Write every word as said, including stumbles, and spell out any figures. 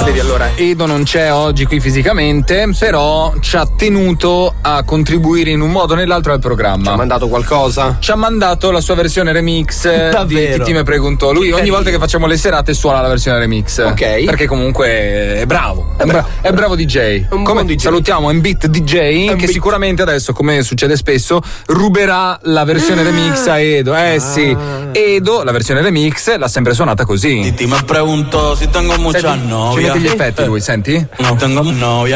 Vedi, allora, Edo non c'è oggi qui fisicamente, però ci ha tenuto a contribuire in un modo o nell'altro al programma. Ci ha mandato qualcosa? Ci ha mandato la sua versione remix di Davvero? Titti me preguntò. Lui ogni volta che facciamo le serate suona la versione remix. Ok. Perché comunque è bravo. È bravo, è bravo D J. Un Come buon D J. salutiamo M-Beat D J che M-Beat. sicuramente adesso, come succede spesso, ruberà la versione Ah. remix a Edo. Eh sì. Edo, la versione remix, l'ha sempre suonata così. Titi me preguntó si tengo muchas Senti, ci novias. mette gli effetti lui, senti? No tengo novia.